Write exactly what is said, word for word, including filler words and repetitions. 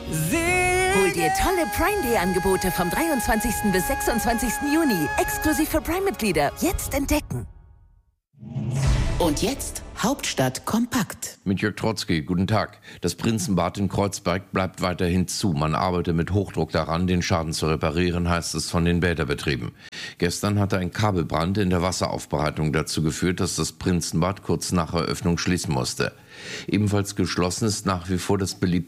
Hol dir tolle Prime Day Angebote vom dreiundzwanzigsten bis sechsundzwanzigsten Juni. Exklusiv für Prime-Mitglieder. Jetzt entdecken. Und jetzt Hauptstadt kompakt. Mit Jörg Trotzki, guten Tag. Das Prinzenbad in Kreuzberg bleibt weiterhin zu. Man arbeitet mit Hochdruck daran, den Schaden zu reparieren, heißt es von den Bäderbetrieben. Gestern hatte ein Kabelbrand in der Wasseraufbereitung dazu geführt, dass das Prinzenbad kurz nach Eröffnung schließen musste. Ebenfalls geschlossen ist nach wie vor das beliebte